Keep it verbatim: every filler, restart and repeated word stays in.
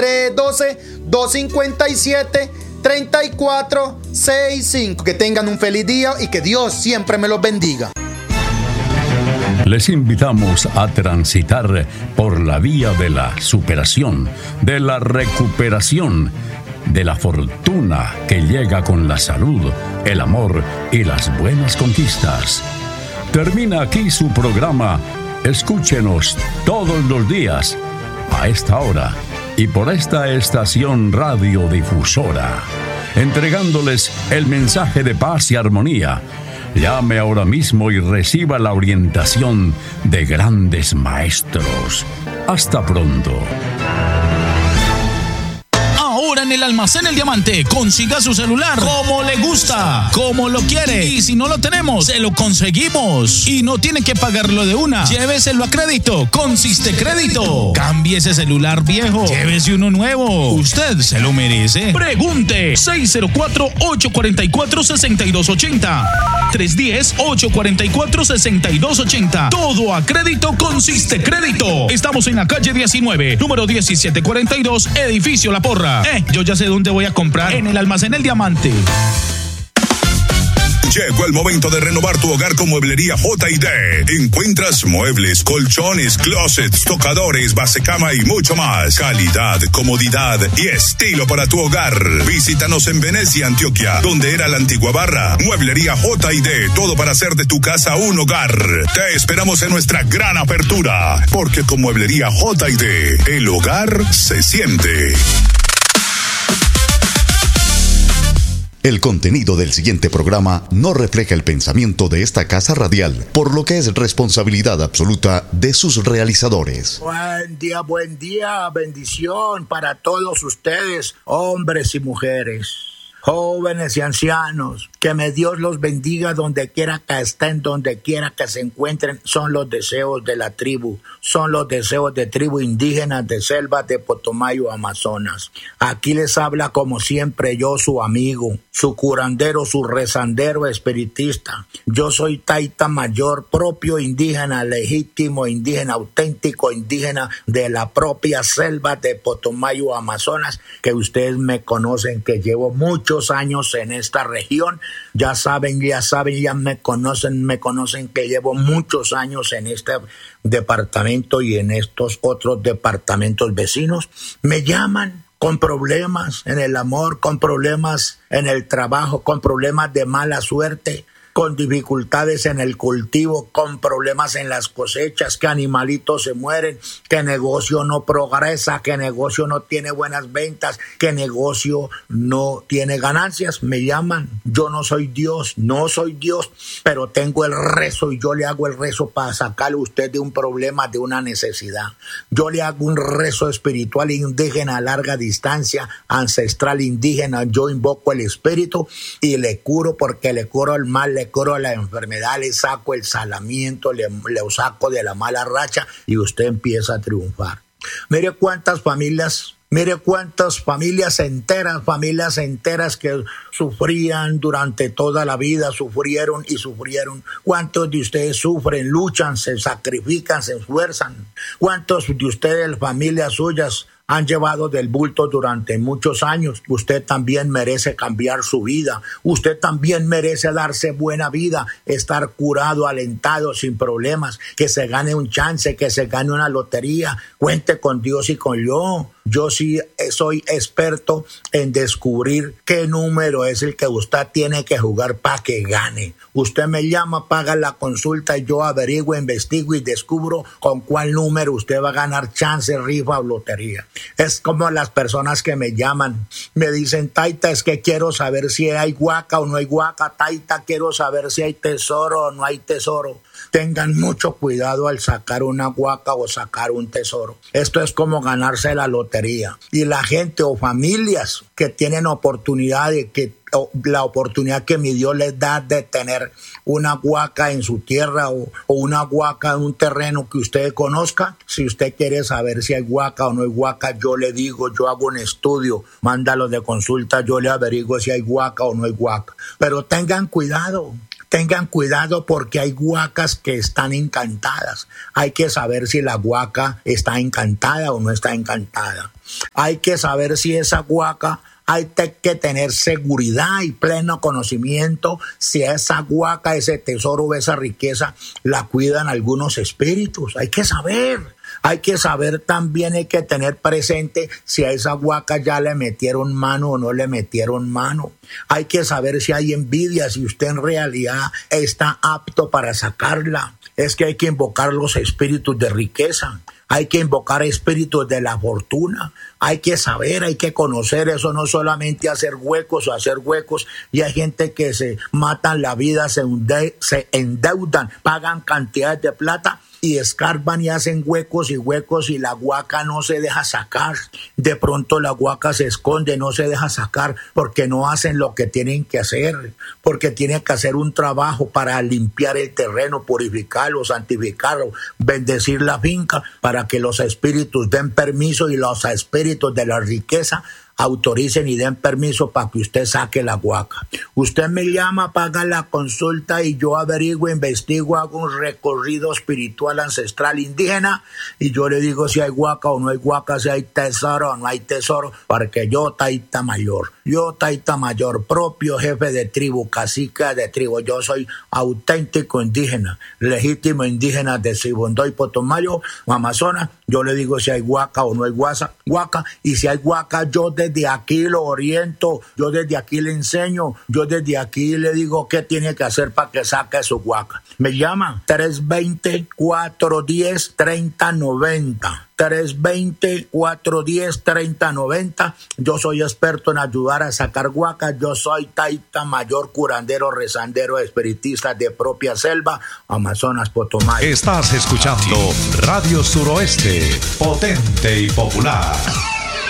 tres uno dos, dos cinco siete, tres cuatro seis cinco. Que tengan un feliz día y que Dios siempre me los bendiga. Les invitamos a transitar por la vía de la superación, de la recuperación, de la fortuna que llega con la salud, el amor y las buenas conquistas. Termina aquí su programa. Escúchenos todos los días, a esta hora y por esta estación radiodifusora, entregándoles el mensaje de paz y armonía. Llame ahora mismo y reciba la orientación de grandes maestros. Hasta pronto. Ahora en el Almacén El Diamante, consiga su celular como le gusta, como lo quiere. Y si no lo tenemos, se lo conseguimos. Y no tiene que pagarlo de una. Lléveselo a crédito, consiste crédito. Cambie ese celular viejo, llévese uno nuevo. Usted se lo merece. Pregunte seis cero cuatro, ocho cuatro cuatro, seis dos ocho cero. tres uno cero, ocho cuatro cuatro, seis dos ocho cero. Todo a crédito, consiste crédito. Estamos en la calle diecinueve, número diecisiete cuarenta y dos, edificio La Porra. Eh, yo ya sé dónde voy a comprar. En el Almacén El Diamante. Llegó el momento de renovar tu hogar con Mueblería J y D. Encuentras muebles, colchones, closets, tocadores, basecama y mucho más. Calidad, comodidad y estilo para tu hogar. Visítanos en Venecia, Antioquia, donde era la antigua barra. Mueblería J y D, todo para hacer de tu casa un hogar. Te esperamos en nuestra gran apertura, porque con Mueblería J y D, el hogar se siente. El contenido del siguiente programa no refleja el pensamiento de esta casa radial, por lo que es responsabilidad absoluta de sus realizadores. Buen día, buen día, bendición para todos ustedes, hombres y mujeres, jóvenes y ancianos. Que me Dios los bendiga donde quiera que estén, donde quiera que se encuentren. Son los deseos de la tribu, son los deseos de tribu indígenas de selvas de Putumayo, Amazonas. Aquí les habla como siempre yo, su amigo, su curandero, su rezandero espiritista. Yo soy Taita Mayor, propio indígena, legítimo indígena, auténtico indígena de la propia selva de Putumayo, Amazonas, que ustedes me conocen, que llevo muchos años en esta región. Ya saben, ya saben, ya me conocen, me conocen que llevo muchos años en este departamento y en estos otros departamentos vecinos. Me llaman con problemas en el amor, con problemas en el trabajo, con problemas de mala suerte, con dificultades en el cultivo, con problemas en las cosechas, que animalitos se mueren, que negocio no progresa, que negocio no tiene buenas ventas, que negocio no tiene ganancias. Me llaman. Yo no soy Dios, no soy Dios, pero tengo el rezo y yo le hago el rezo para sacarle a usted de un problema, de una necesidad. Yo le hago un rezo espiritual indígena a larga distancia, ancestral indígena. Yo invoco el espíritu y le curo, porque le curo el mal, le curo la enfermedad, le saco el salamiento, le, le saco de la mala racha y usted empieza a triunfar. Mire cuántas familias, mire cuántas familias enteras, familias enteras que sufrían durante toda la vida, sufrieron y sufrieron. ¿Cuántos de ustedes sufren, luchan, se sacrifican, se esfuerzan? ¿Cuántos de ustedes, familias suyas, han llevado del bulto durante muchos años? Usted también merece cambiar su vida. Usted también merece darse buena vida, estar curado, alentado, sin problemas, que se gane un chance, que se gane una lotería. Cuente con Dios y con yo. Yo sí soy experto en descubrir qué número es el que usted tiene que jugar para que gane. Usted me llama, paga la consulta y yo averiguo, investigo y descubro con cuál número usted va a ganar chance, rifa o lotería. Es como las personas que me llaman, me dicen: Taita, es que quiero saber si hay huaca o no hay huaca. Taita, quiero saber si hay tesoro o no hay tesoro. Tengan mucho cuidado al sacar una huaca o sacar un tesoro. Esto es como ganarse la lotería. Y la gente o familias que tienen oportunidad de que la oportunidad que mi Dios les da de tener una huaca en su tierra o, o una huaca en un terreno que usted conozca. Si usted quiere saber si hay huaca o no hay huaca, yo le digo, yo hago un estudio, mándalo de consulta, yo le averiguo si hay huaca o no hay huaca. Pero tengan cuidado. Tengan cuidado porque hay huacas que están encantadas. Hay que saber si la huaca está encantada o no está encantada. Hay que saber si esa huaca, hay que tener seguridad y pleno conocimiento si esa huaca, ese tesoro o esa riqueza la cuidan algunos espíritus. Hay que saber. Hay que saber también, hay que tener presente si a esa huaca ya le metieron mano o no le metieron mano. Hay que saber si hay envidia, si usted en realidad está apto para sacarla. Es que hay que invocar los espíritus de riqueza. Hay que invocar espíritus de la fortuna. Hay que saber, hay que conocer eso, no solamente hacer huecos o hacer huecos. Y hay gente que se matan la vida, se, hunde, se endeudan, pagan cantidades de plata y escarban y hacen huecos y huecos y la huaca no se deja sacar. De pronto la huaca se esconde, no se deja sacar porque no hacen lo que tienen que hacer, porque tienen que hacer un trabajo para limpiar el terreno, purificarlo, santificarlo, bendecir la finca para que los espíritus den permiso y los espíritus de la riqueza autoricen y den permiso para que usted saque la huaca. Usted me llama, paga la consulta y yo averiguo, investigo, hago un recorrido espiritual ancestral indígena y yo le digo si hay huaca o no hay huaca, si hay tesoro o no hay tesoro, porque yo, Taita Mayor, yo, Taita Mayor, propio jefe de tribu, cacique de tribu, yo soy auténtico indígena, legítimo indígena de Sibundoy, Potomayo, Amazonas, yo le digo si hay huaca o no hay huaca, y si hay huaca, yo desde aquí lo oriento, yo desde aquí le enseño, yo desde aquí le digo qué tiene que hacer para que saque su huaca. Me llama tres dos cero, cuatro uno cero, tres cero nueve cero. tres dos cero, cuatro uno cero, tres cero nueve cero. Yo soy experto en ayudar a sacar huacas. Yo soy Taita Mayor, curandero, rezandero, espiritista de propia selva, Amazonas, Potomayo. Estás escuchando Radio Suroeste, potente y popular.